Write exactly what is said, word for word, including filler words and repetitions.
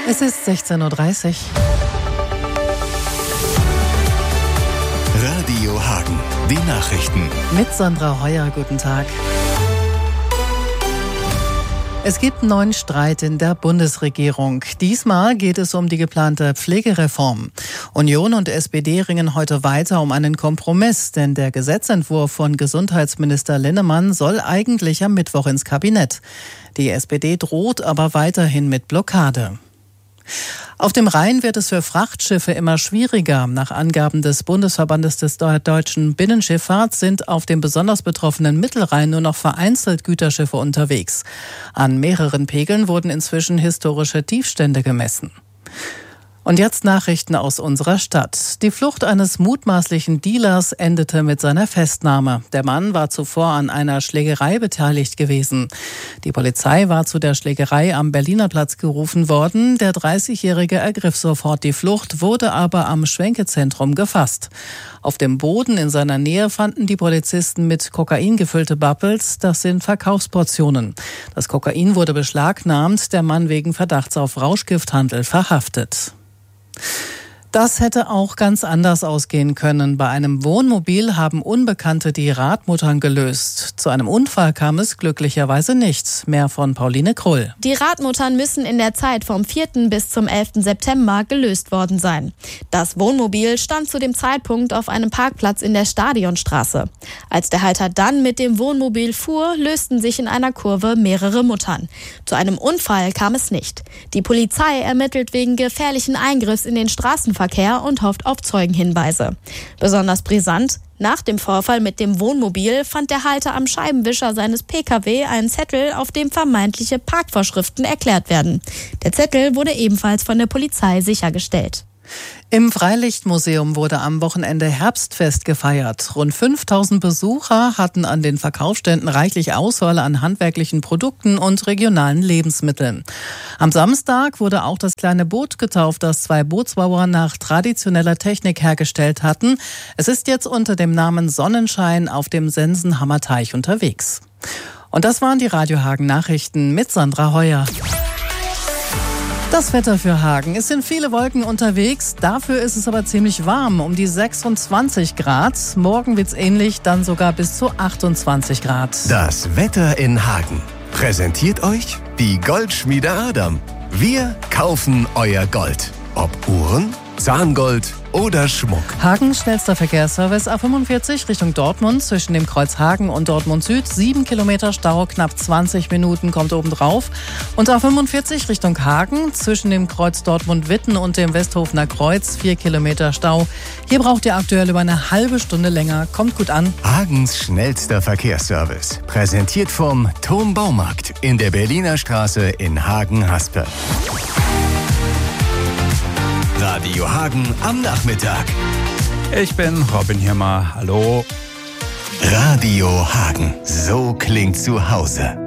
Es ist sechzehn Uhr dreißig. Radio Hagen, die Nachrichten. Mit Sandra Heuer, guten Tag. Es gibt neuen Streit in der Bundesregierung. Diesmal geht es um die geplante Pflegereform. Union und S P D ringen heute weiter um einen Kompromiss, denn der Gesetzentwurf von Gesundheitsminister Linnemann soll eigentlich am Mittwoch ins Kabinett. Die S P D droht aber weiterhin mit Blockade. Auf dem Rhein wird es für Frachtschiffe immer schwieriger. Nach Angaben des Bundesverbandes des deutschen Binnenschifffahrts sind auf dem besonders betroffenen Mittelrhein nur noch vereinzelt Güterschiffe unterwegs. An mehreren Pegeln wurden inzwischen historische Tiefstände gemessen. Und jetzt Nachrichten aus unserer Stadt. Die Flucht eines mutmaßlichen Dealers endete mit seiner Festnahme. Der Mann war zuvor an einer Schlägerei beteiligt gewesen. Die Polizei war zu der Schlägerei am Berliner Platz gerufen worden. Der dreißigjährige ergriff sofort die Flucht, wurde aber am Schwenkezentrum gefasst. Auf dem Boden in seiner Nähe fanden die Polizisten mit Kokain gefüllte Bubbles. Das sind Verkaufsportionen. Das Kokain wurde beschlagnahmt, der Mann wegen Verdachts auf Rauschgifthandel verhaftet. Das hätte auch ganz anders ausgehen können. Bei einem Wohnmobil haben Unbekannte die Radmuttern gelöst. Zu einem Unfall kam es glücklicherweise nicht. Mehr von Pauline Krull. Die Radmuttern müssen in der Zeit vom vierten bis zum elften September gelöst worden sein. Das Wohnmobil stand zu dem Zeitpunkt auf einem Parkplatz in der Stadionstraße. Als der Halter dann mit dem Wohnmobil fuhr, lösten sich in einer Kurve mehrere Muttern. Zu einem Unfall kam es nicht. Die Polizei ermittelt wegen gefährlichen Eingriffs in den Straßenverkehr und hofft auf Zeugenhinweise. Besonders brisant: Nach dem Vorfall mit dem Wohnmobil fand der Halter am Scheibenwischer seines P K W einen Zettel, auf dem vermeintliche Parkvorschriften erklärt werden. Der Zettel wurde ebenfalls von der Polizei sichergestellt. Im Freilichtmuseum wurde am Wochenende Herbstfest gefeiert. Rund fünftausend Besucher hatten an den Verkaufsständen reichlich Auswahl an handwerklichen Produkten und regionalen Lebensmitteln. Am Samstag wurde auch das kleine Boot getauft, das zwei Bootsbauer nach traditioneller Technik hergestellt hatten. Es ist jetzt unter dem Namen Sonnenschein auf dem Sensenhammer Teich unterwegs. Und das waren die Radio Hagen Nachrichten mit Sandra Heuer. Das Wetter für Hagen. Es sind viele Wolken unterwegs, dafür ist es aber ziemlich warm, um die sechsundzwanzig Grad. Morgen wird's ähnlich, dann sogar bis zu achtundzwanzig Grad. Das Wetter in Hagen präsentiert euch die Goldschmiede Adam. Wir kaufen euer Gold. Ob Uhren, Zahngold oder Schmuck. Hagen schnellster Verkehrsservice A fünfundvierzig Richtung Dortmund zwischen dem Kreuz Hagen und Dortmund Süd. Sieben Kilometer Stau, knapp zwanzig Minuten kommt oben drauf. Und A fünfundvierzig Richtung Hagen zwischen dem Kreuz Dortmund-Witten und dem Westhofener Kreuz. Vier Kilometer Stau. Hier braucht ihr aktuell über eine halbe Stunde länger. Kommt gut an. Hagens schnellster Verkehrsservice. Präsentiert vom Tom Baumarkt in der Berliner Straße in Hagen-Haspe. Radio Hagen am Nachmittag. Ich bin Robin Hirmer. Hallo. Radio Hagen. So klingt zu Hause.